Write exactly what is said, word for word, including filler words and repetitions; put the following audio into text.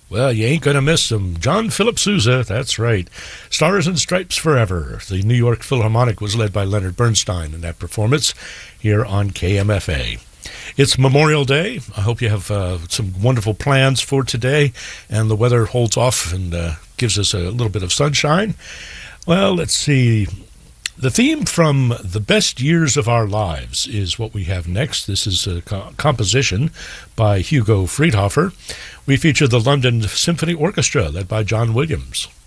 Well, you ain't going to miss them. John Philip Sousa, that's right. Stars and Stripes Forever. The New York Philharmonic was led by Leonard Bernstein in that performance here on K M F A. It's Memorial Day. I hope you have uh, some wonderful plans for today, and the weather holds off and uh, gives us a little bit of sunshine. Well, let's see. The theme from The Best Years of Our Lives is what we have next. This is a co- composition by Hugo Friedhofer. We feature the London Symphony Orchestra, led by John Williams.